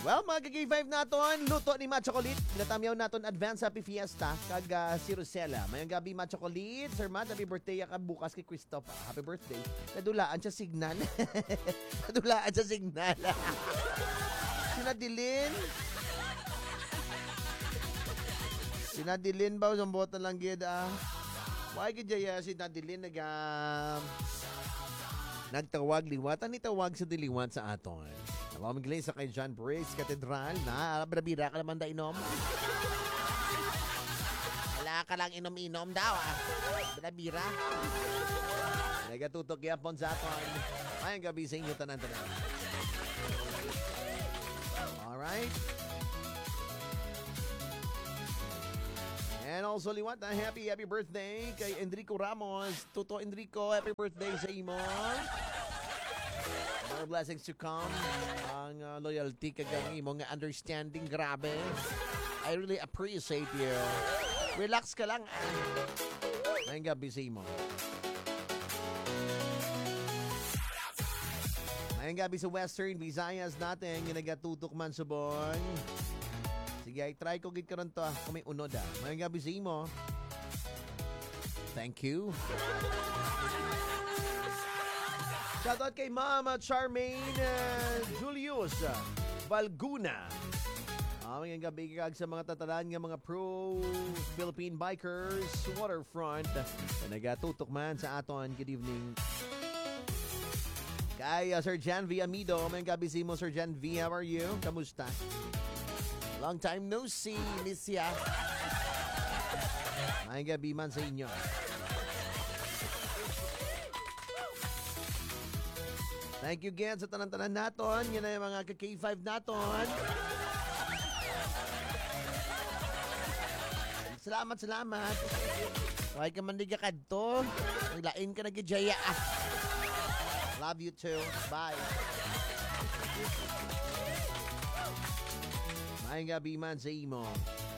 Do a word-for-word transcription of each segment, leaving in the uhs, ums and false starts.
Well, mga K five naton, luto ni Ma Chocolate. Natamyaw naton advance happy fiesta kag uh, si Rosella. Mayang gabi Ma Chocolate. Sir Matt, happy birthday ka bukas kay Christoph. Happy birthday. Nadulaan siya signal. Nadulaan siya signal. Sinadilin. Sinadilin ba? Sambot na lang gid ah. Why gid ya sinadilin nag uh, nagtawag liwat. Ang nitawag sa diliwat sa aton. Alam mo sa kay John Brace Cathedral na brabira ka naman da inom. Wala ka lang inom-inom daw ah. Brabira. Nagatutok yapon sa aton. Ay, gabi sa inyo tanan-tanan. Alright. And also liwat na happy happy birthday kay Enrico Ramos. Toto Enrico, happy birthday sa imo. More blessings to come. Ang uh, loyalty kagang imo nga understanding, grabe. I really appreciate you. Relax ka lang. Ngayong gabi sa imo. Ngayong gabi sa Western Visayas natin, yung nagatutok man subong. Sige, ay try ko gid karon to ah, kung may unod ah. Ngayong gabi sa imo. Thank you. Shoutout kay Mama Charmaine uh, Julius uh, Valguna. Aming uh, gabi kag sa mga tatalan nga mga pro-Philippine bikers waterfront na nagatutok man sa aton. Good evening. Kay uh, Sir Jan V. Amido. Aming gabi si mo, Sir Jan V. How are you? Kamusta? Long time no see, miss ya. Aming gabi man sa inyo. Thank you again sa tanan-tanan naton. Yan na yung mga K five naton. Salamat, salamat. Huwag ka man di ka kadto. Naglain ka na gijaya. Love you too. Bye. May gabi man sa imo.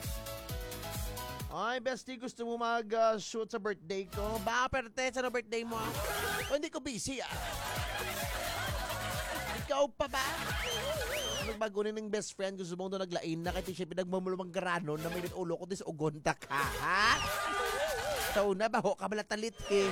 Ay, bestie, gusto mo mag-shoot uh, sa birthday ko? Ba, perte, sa birthday mo? O, hindi ko busy ah. Ikaw pa ba? Nagbago na ng best friend, gusto mong doon naglain na kasi siya pinagmamulumang garano na may ulo ko dis ugonta ka, ha? So na, baho ka malatalit eh.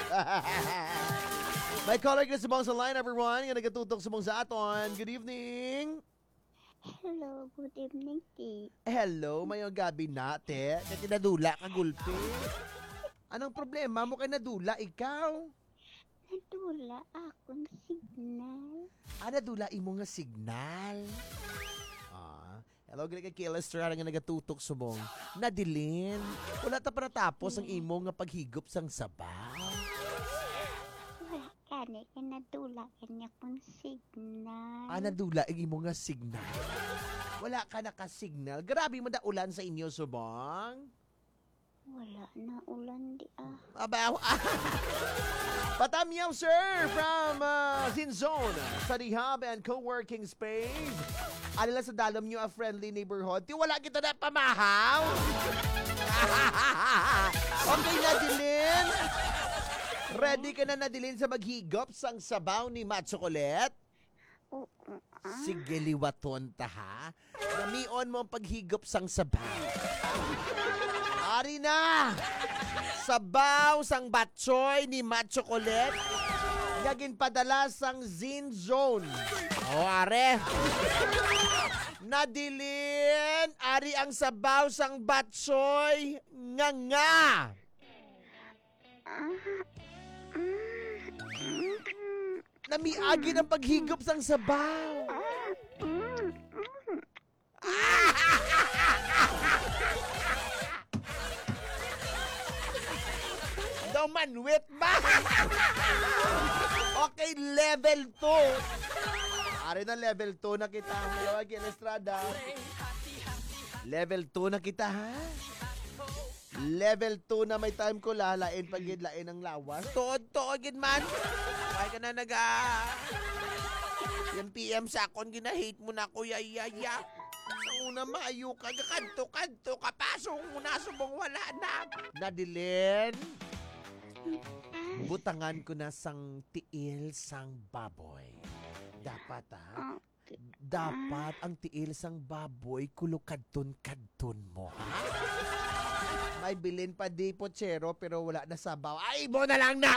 May caller ka sa sa line, everyone. Yung nagatutok sa sa aton. Good evening. Hello, good evening, T. Hello, mayong gabi na, te. Kasi nadula ka, gulpi. Anong problema mo kay nadula, ikaw? Nadula akong signal. Ah, nadula imo nga signal. Ah, hello, gani kay Kilestra nga nagatutok subong. Nadilin. Wala ta para tapos ang imo nga paghigop sang sabaw. Wala kani kay nadula kanya kong signal. Ah, nadula ang imo nga signal. Wala ka naka-signal. Grabe mo da ulan sa inyo subong. Wala na ulan di ah. Abaw. Patamyaw, sir, from uh, Zinzone, Study Hub and Co-working Space. Alala sa dalom nyo a friendly neighborhood. Di wala kita na pamahaw. Okay, Nadilin. Ready ka na, Nadilin, sa maghigop sang sabaw ni Ma Chocolate? Oo. Ah. Sige, liwaton ta, ha? Namion mo ang paghigop sang sabaw. Ari na! Sabaw sang batsoy ni Ma Chocolate. Gagin padala sang Zin Zone. O, are. Nadilin, ari ang sabaw sang batsoy. Nga nga. Namiagi ng paghigop sang sabaw. Daw manwit ba? Okay, level two. Ari na level two na kita. Hello, Agil Estrada. Level two na kita, ha? Level two na may time ko lalain pagidlain ng lawas. Tuod, tuod, gid man. Kaya ka na nag Yung P M sa akon, ginahate mo na ko, yayaya. Sa una maayo ka, kanto-kanto, kapasong mo na, subong wala na. Nadilin. Butangan ko na sang tiil sang baboy. Dapat ha, Dapat ang tiil sang baboy kulukadton-kadton mo. Ha? May bilin pa di pochero pero wala na sabaw. Ay, mo na lang na!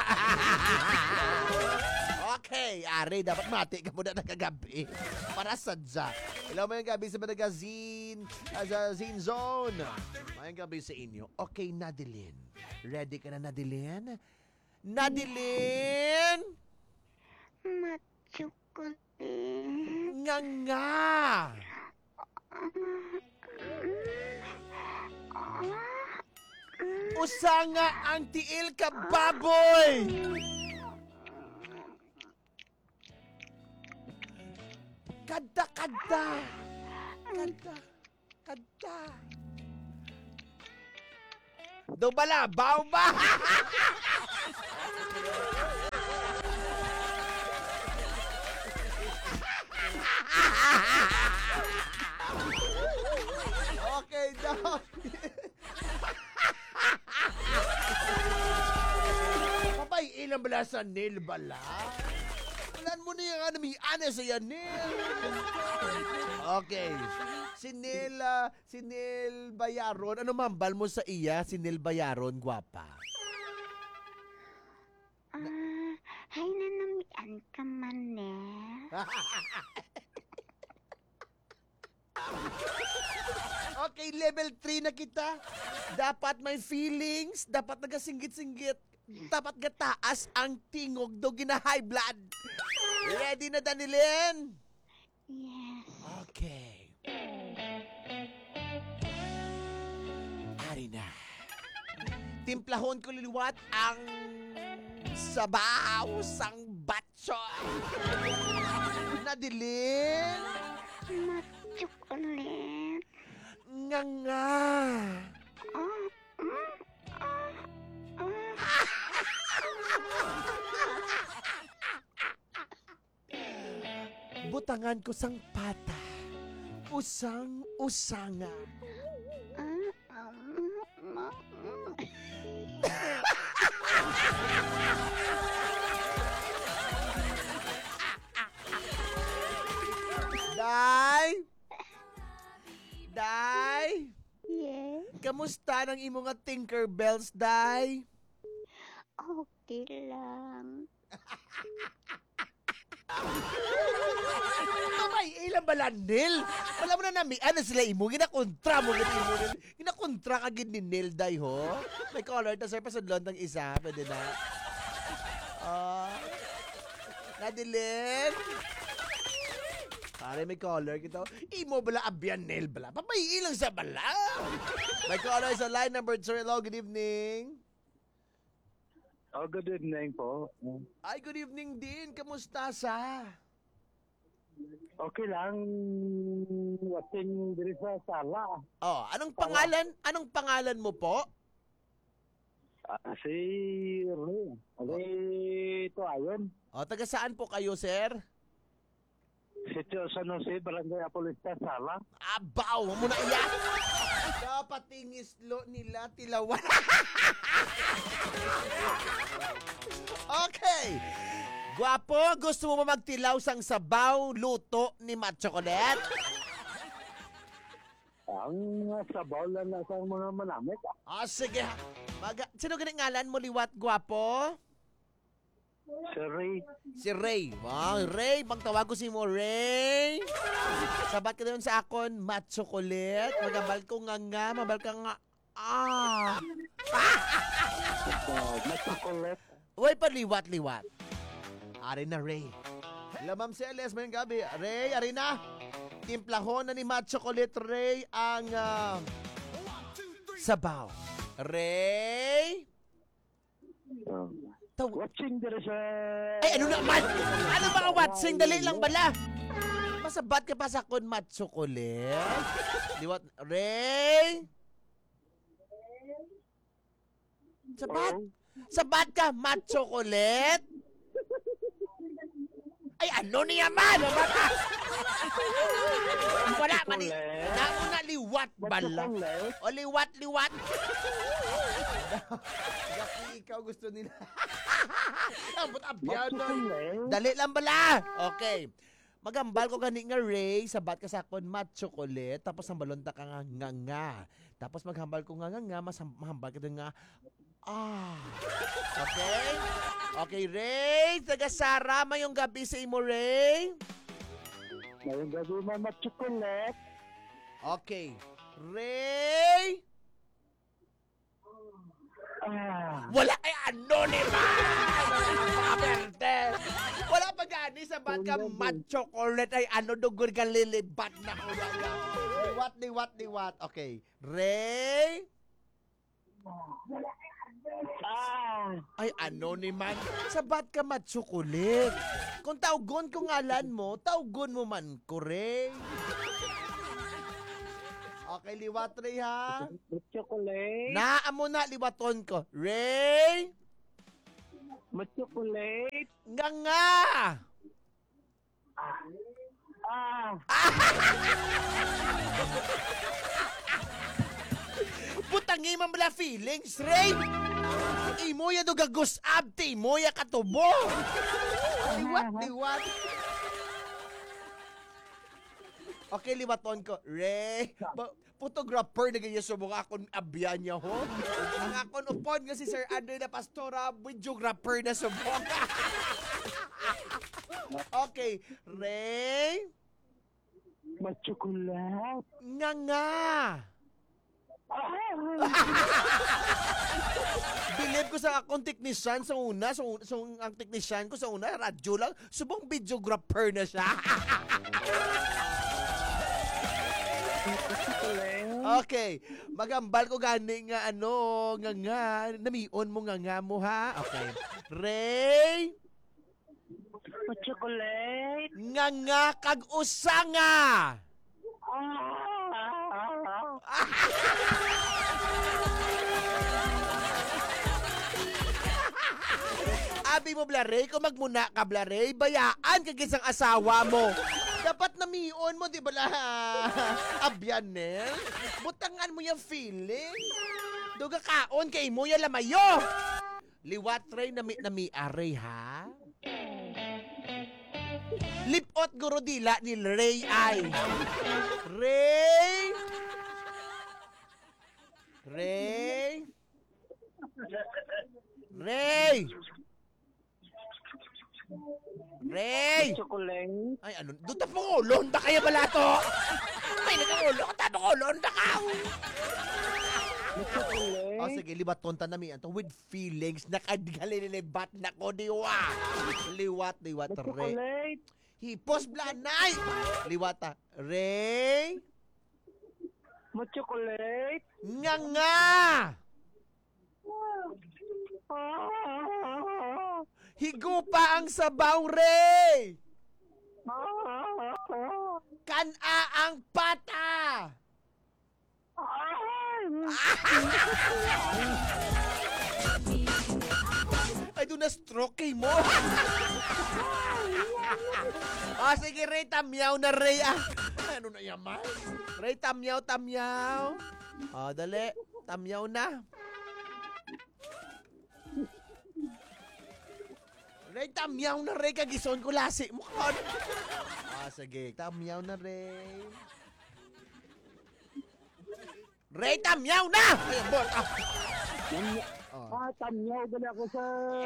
Okay, Ari, dapat mati ka muna na kagabi. Para sadya. Hello, mayang gabi sa magazine, uh, sa Zine Zone. Mayang gabi sa inyo. Okay, Nadilin. Ready ka na, Nadilin? Nadilin! Matsukulit. Nga nga! Usa nga ang tiil ka baboy! Kada, kada! Kada, kada! Do bala, baw ba? Okay, daw. Papay, ilang bala sa nail bala? Walaan mo na yung ano, may ana sa yan, Neil. Okay. Si Neil, ah, si Neil Bayaron. Ano mambal mo sa iya, si Neil Bayaron, gwapa? Ah, hay nanamian ka man eh. Okay, level three na kita. Dapat may feelings, dapat nagasinggit-singgit. Dapat gataas ang tingog do gina-high blood. Ready na, Danilin? Yes. Okay. Ari na. Timplahon ko liliwat ang sabaw sang batso. Nadilin? Matsukulit. Nga nga. Ah, mm, ah, ah. Butangan ko sang pata. Usang usanga. Ah, ah, mm, ah, mm. Day? Day? Yes. Kamusta ng imo nga Tinkerbells, Day? Okay lang. Mamay, ilang bala, Nil? Wala mo na nami, ano sila imo? Ginakontra mo, gina imo, Nil. Ginakontra ka gid ni Nil, Day, ho? May color, tas ay pasudlon ng isa, pwede na. Ah, Nadilin? Pare, may color kita. Imo bala abyan, Nil, bala. Papay, ilang sa bala. May color sa line number two. Hello, good evening. Oh, good evening po. Ay, good evening din. Kamusta sa? Okay lang. Wating diri sa sala. Oh, anong pangalan? Anong pangalan mo po? Ah, si Ray. Okay, ito ayon. Oh, taga saan po kayo, sir? Sitio San Jose, Barangay Apolista, Sala. Abaw, mo na iyan. Dapat tingislo nila tilawan. Okay. Gwapo, gusto mo ba magtilaw sang sabaw, luto ni Mat Chocolate? Ang sabaw lang na sa mga manamit. Ah, sige. Mag Sino ganit ngalan mo, liwat, gwapo? Si Ray. Si Ray. Wow, Ray. Bang tawag ko si mo, Ray. Sabat ka doon sa akon, Mat Chocolate. Magabal ko nga nga, mabal ka nga. Ah. Uh, may chocolate. Uy, paliwat-liwat. Ari na, Ray. Hello, Ma'am Celes, mayang gabi. Ray, ari na. Timplahon na ni Mat Chocolate, Ray, ang uh, sabaw. Ray? Uh, Taw- watching diri sa... Ay, ano naman? Ano mga watsing? Dali lang bala. Masabat ka pa sa kon, Mat Chocolate? Liwat. Ray? Sabat? Oh. Sabat ka, Mat Chocolate? Ay, ano niya man? Bata? Wala, mani. Nauna liwat bala. O liwat, liwat. Gaki, ikaw gusto nila. Ambot abyan. Dali lang bala. Okay. Magambal ko gani nga Ray, sabat ka sa akon mat chocolate, tapos ang balonta ka nga nga nga. Tapos maghambal ko nga nga nga, mas mahambal ka din nga ah. Okay? Okay, Ray, taga Sara, mayong gabi sa imo, Ray. Ngayong gabi mama chocolate. Okay. Ray! Ah. Wala kay anonymous! Mga berde! Wala pa gani sa bat ka mat chocolate ay ano dugod ka lilibat na ko. Liwat, liwat, liwat. Okay. Ray? Ah. Ay ano ni man? Sa bat ka mat chocolate. Kung tawgon ko ngalan mo, tawgon mo man ko, Ray. Okay, liwat, Ray, ha? Chocolate. Naamo na liwaton ko. Ray? Chocolate. Nga nga! Ah. Putangi man bala feelings, Ray! Imo ya do gagusab, ti mo ya katubo! Liwat, liwat! Okay, liwaton ko. Ray, pa- photographer na ganyan subong akong abyan niya, ho? Ang akong upon nga si Sir Andre na Pastora, videographer na subong. Okay, Ray? Chocolate. Nga nga! Ah. Bilib ko sa akong technician sa una, sa, un- sa un- ang technician ko sa una, radyo lang, subong videographer na siya. Chocolate. Okay, magambal ko gani nga ano, nga nga, namion mo nga nga mo ha. Okay. Ray, Chocolate. nga nga kag usanga. Ah. Abi mo Blaray, kung magmuna ka Blaray, bayaan kag isang asawa mo. Dapat namion mo, di ba la? Abyanel? Butangan mo yung feeling. Duga kaon kay mo yung lamayo. Liwat Ray nami nami aray ha. Lipot guro dila ni Ray ay. Ray! Ray! Ray! Ray! Chocolate. Ay, ano? Doon ta pangulon da kaya balato? May nagangulon ka, tapangulon da ka! Chocolate. O sige, libaton ta nami to with feelings. Nakadgalilibat na ko diwa. Liwat, liwat, Ray. Chocolate. Hipos blanay! Liwata. Ray! Chocolate. Nga nga! Ah. Higupa ang sabaw, Ray! Ah. Kana ang pata! Ay, doon na stroke kay mo. O, sige, Ray, tamyaw na, Ray. Ah, ano na yaman? Ray, tamyaw, tamyaw. O, dali. Tamyaw na. Ray, tamyaw na, Ray. Kagison ko lasi mo. Ah, sige. Tamyaw na, Ray. Ray, tamyaw na! Ay, bol. Ah. Oh. Ah, tamyaw gali ako sa...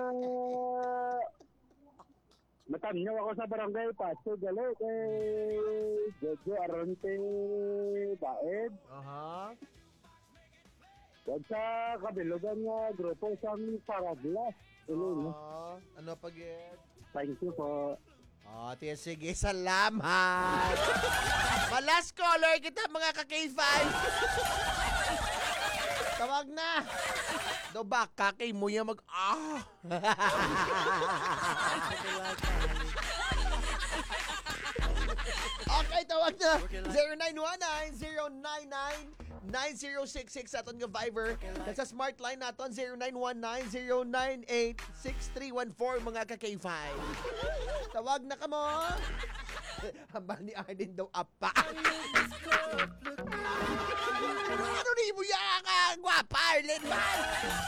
Matamyaw ako sa barangay Paso gali kay Jojo Arante Baed. Aha. Wag sa kabilugan nga grupo sa Paraglas. Tuloy, no? Oh, ano pag yun? Thank you po. Oh, tiyan, sige, salamat. Malas caller kita mga ka-K five. Tawag na. Do ba, kakay mo yan mag... Ah! Okay, tawag na. zero nine one nine, zero nine nine, nine zero six six aton nga Viber. Sa smart line naton zero nine one nine, zero nine eight, six three one four mga ka-K five. Tawag na ka mo. Hambal ni Arden daw apa. Ano ni mo yan ka? Gwapa, Arlen man.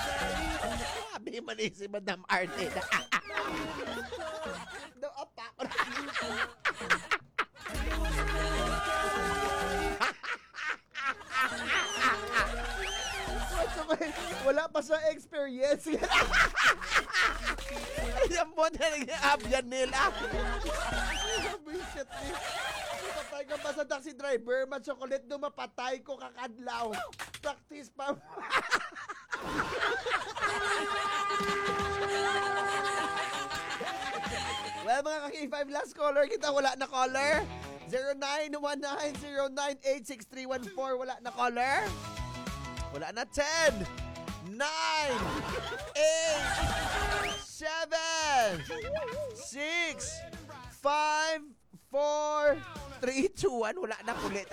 Sabi man ni si Madam Arden. Daw apa. Wala pa sa experience. Ayan mo na nag-abyan nila. Bullshit ni. Patay ka pa sa taxi driver, matsokolit do mapatay ko kakadlaw. Practice pa. Well, mga ka-K five, last caller kita. Wala na caller. zero nine one nine zero nine eight six three one four. Wala na caller. Wala na. Ten, nine, eight, seven, six, five, four, three, two, one. Wala na kulit.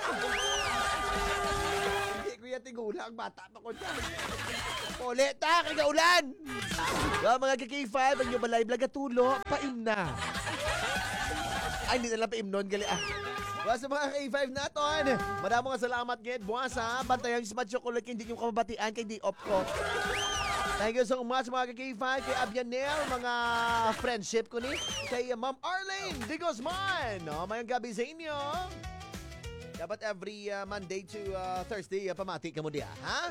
Hindi ko yan tigulang. Bata pa ko dyan. Kulit ha, kagaulan. Well, mga ka-K five, ang yung balay vlog tulo, paim na. Ay, hindi na lang paim nun. Gali ah. Well, sa mga K five naton, maraming mga salamat ngayon. Buwas ha, bantayan si Macho Kulot, hindi yung kamabatian, kay di off ko. Thank you so much mga K five, kay Abianel, mga friendship ko ni, kay Ma'am Arlene Di Guzman. No, mayang gabi sa inyo. Dapat every uh, Monday to uh, Thursday, uh, pamati ka mo diya, ha?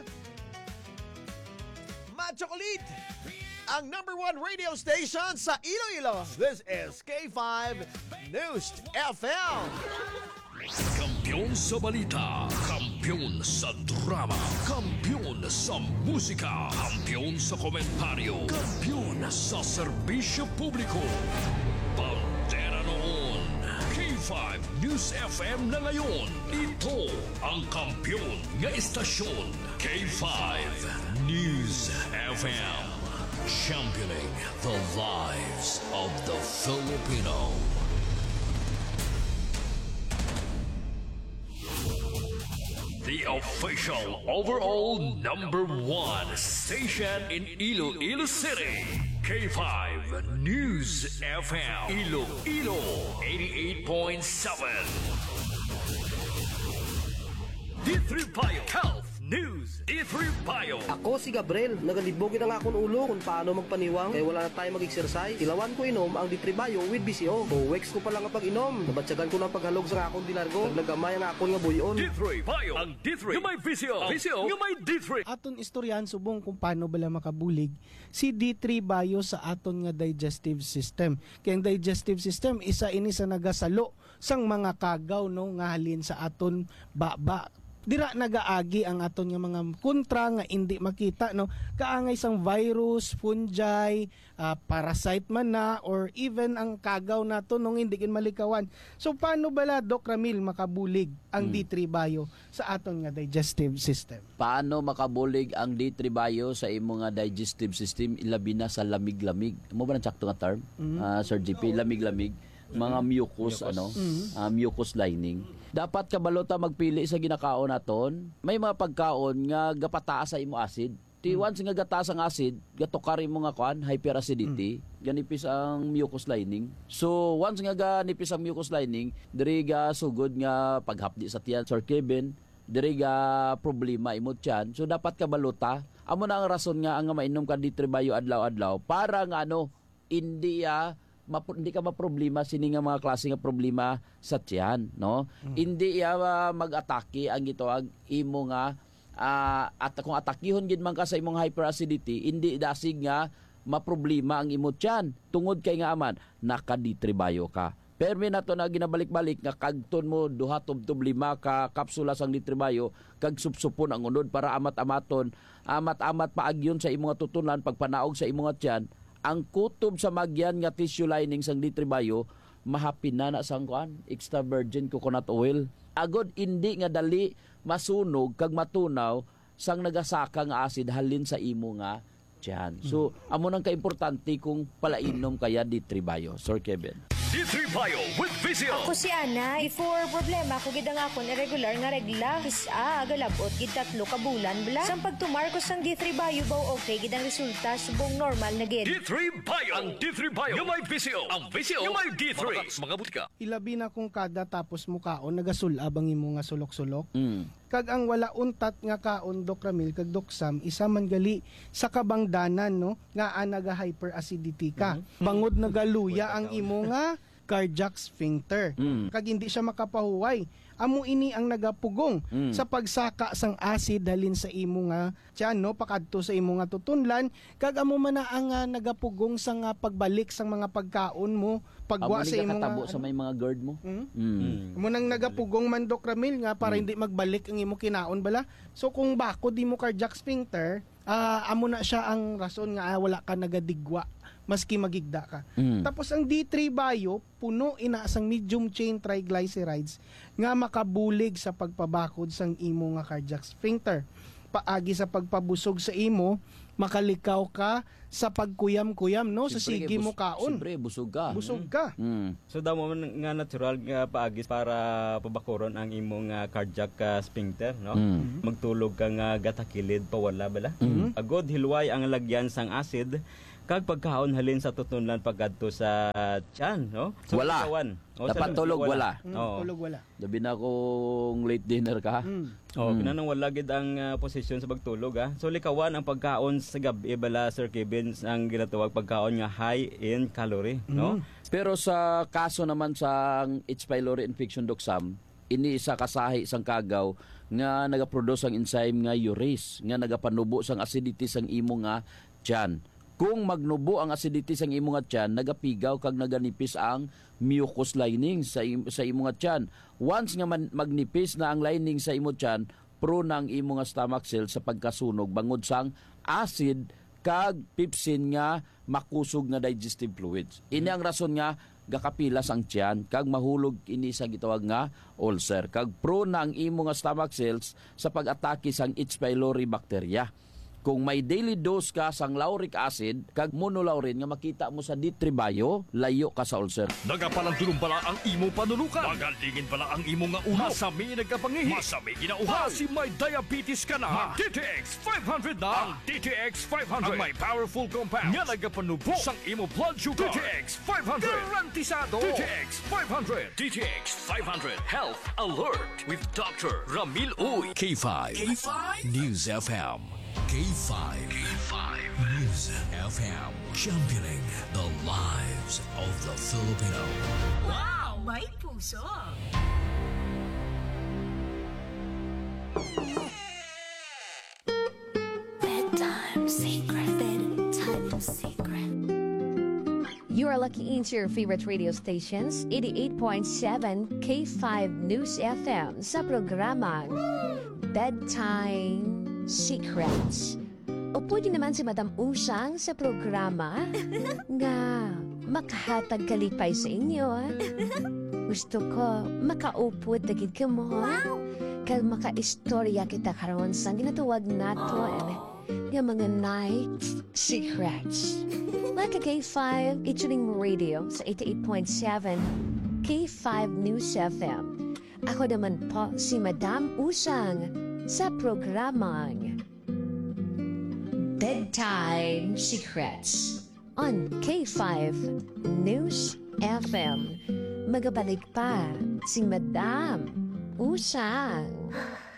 Macho Kulot, ang number one radio station sa Iloilo. This is K five News F M. Kampiyon sa balita, kampiyon sa drama, kampiyon sa musika, kampiyon sa komentaryo, kampiyon sa serbisyo publiko. Bandera noon, K five News F M na ngayon. Ito ang kampiyon nga istasyon, K five News F M. Championing the lives of the Filipino. The official overall number one station in Iloilo City. K five News F M. Iloilo eighty-eight point seven. D three Bio Health News. D three Bio. Ako si Gabriel, nagalibogin ang akong ulo kung paano magpaniwang, eh wala na tayo mag-exercise. Ilawan ko inom ang D three Bio with B C O. O weeks ko pa lang ang pag-inom. Nabatsagan ko ng paghalog sa akong dilargo. Naglagamay ang akong nga buyon. D three Bio. Ang D three. Yung may V C O. V C O. Yung may D three. Aton istoryan subong kung paano bala makabulig si D three Bio sa aton nga digestive system. Kaya ang digestive system isa ini sa nagasalo sang mga kagaw no nga halin sa aton baba. Dira nagaagi ang aton nga mga kontra nga hindi makita no kaangay sang virus, fungi, uh, parasite man na or even ang kagaw nato nung hindi kin malikawan. So paano bala Doc Ramil makabulig ang Hmm. D three Bio sa aton nga digestive system? Paano makabulig ang D three Bio sa imo nga digestive system ilabi na sa lamig-lamig? Mo ba nang sakto nga term? Ah, Sir G P, lamig-lamig, mga mucus, ano, ah, mucus lining. Dapat kabalo ta magpili sa ginakaon naton. May mga pagkaon nga gapataas sa imo acid. Ti once nga gataas ang acid, gatukari mo nga kuan, hyperacidity, ganipis ang mucus lining. So once nga ganipis ang mucus lining, diri ga sugod nga paghapdi sa tiyan, Sir Kevin, diri ga problema imo tiyan. So dapat kabalo ta. Amo na ang rason nga ang nga mainom ka D three Bio adlaw-adlaw para nga ano, hindi ah, Map- hindi ka maproblema sini nga mga klase nga problema sa tiyan, no? Mm. Hindi ya uh, mag-atake ang gitawag imo nga uh, at kung atakihon gid man ka sa imong hyperacidity, hindi dasig nga maproblema ang imo tiyan. Tungod kay nga aman naka D three Bio ka. Permi na to na ginabalik-balik nga kagton mo duha tubtob lima ka kapsula sang D three Bio kag supsupon ang unod para amat-amaton, amat-amat paagyon sa imong tutunan pagpanaog sa imong tiyan. Ang kutob sa magyan nga tissue lining sang D three Bio mahapin na na sang kuan extra virgin coconut oil. Agod hindi nga dali masunog kag matunaw sang nagasaka nga acid halin sa imo nga tiyan. So amo nang kaimportante kung palainom kaya D three Bio, Sir Kevin. D three Bio with V C O. Ako si Ana, before problema ko gid ang akon irregular nga regla. Isa, galabot gid tatlo ka bulan bla. Sang pagtumar ko sang D three Bio baw okay gid ang resulta subong normal na gid. D three Bio. Ang D three Bio. Yung may V C O. Ang V C O. Yung may D three. Mga butika. Ilabi na kung kada tapos mukaon nagasulab ang imo nga sulok-sulok. Mm. Kag ang wala untat nga kaon Doc Ramil kag Doc Sam isa man gali sa kabangdanan no nga anaga hyperacidity ka. Bangod nagaluya ang imo nga cardiac sphincter. Mm. Kag hindi siya makapahuway. Amo ini ang nagapugong Mm. sa pagsaka sang acid halin sa imo nga tiyan, no, pakadto sa imo nga tutunlan, kag amo man na ang ah, nagapugong sa nga pagbalik sang mga pagkaon mo, pagwa Amo sa ni imo nga kakatabo sa ano, may mga guard mo. Mm. Mm. Amo nang nagapugong mandok Ramil nga para Mm. hindi magbalik ang imo kinaon bala. So kung bako di mo cardiac sphincter, ah, amo na siya ang rason nga ah, wala ka nagadigwa maski magigda ka. Mm. Tapos ang D three bio, puno ina sang medium chain triglycerides nga makabulig sa pagpabakod sang imo nga cardiac sphincter. Paagi sa pagpabusog sa imo, makalikaw ka sa pagkuyam-kuyam, no, sa Siyempre, sige bus- mo kaon. Siyempre, busog ka. Busog ka. Mm. So damo man nga natural nga paagis para pabakuron ang imong uh, cardiac uh, sphincter, no? Mm. Magtulog ka nga gatakilid pawala bala. Mm. Agod hilway ang lagyan sang acid kag pagkaon halin sa tutunlan pagkadto sa tiyan, no? So, Wala. ikawan. O, sa- Dapat tulog, wala. Mm, Oo. tulog wala. Labi na kung late dinner ka. Mm. Oh, Mm. kinanang wala gid ang uh, posisyon sa pagtulog ah. So likawan ang pagkaon sa gabi bala Sir Kevin ang ginatawag pagkaon nga high in calorie, no? Pero sa kaso naman sa H. pylori infection doksam, ini isa kasahi sang kagaw nga nagaproduce ang enzyme nga urease nga nagapanubo sang acidity sang imo nga tiyan. Kung magnubo ang acidity sang imo nga tiyan, nagapigaw kag naganipis ang mucous lining sa im- sa imo nga tiyan. Once nga man, magnipis na ang lining sa imo tiyan, prone na ang imo nga stomach cells sa pagkasunog bangod sang acid kag pepsin nga makusog nga digestive fluids. Ini ang rason nga gakapilas ang tiyan kag mahulog ini sa gitawag nga ulcer kag prone na ang imo nga stomach cells sa pag-atake sang H. pylori bacteria. Kung may daily dose ka sang lauric acid kag monolaurin nga makita mo sa D three bio, layo ka sa ulcer. Nagapalandulong pala ang imo panulukan. Magandingin pala ang imo nga ulo. Masami nagkapangihi. Masami ginauhaw. Basi may diabetes ka na. Mag D T X five hundred na. Ang D T X five hundred. Ang may powerful compounds. Nga nagapanubo sang imo blood sugar. D T X five hundred. Garantisado. D T X five hundred. D T X five hundred. Health Alert with Doctor Ramil Uy. K five. K five. News F M. K five. K five. News F M. Championing the lives of the Filipino. Wow! May puso! Bedtime secret. Bedtime secret. You are lucky into your favorite radio stations, eighty-eight point seven K five News F M sa programang Bedtime Secrets. O pwede naman si Madam Usang sa programa nga makahatag kalipay sa inyo. ah. Gusto ko makaupod dagid ka mo. Kag makaistorya kita karon sa ginatawag naton nga mga night secrets. Like a K five featuring radio sa eighty-eight point seven K five News F M. Ako naman po si Madam Usang sa programang Bedtime Secrets on K five News F M. Magabalik pa si Madam Usang.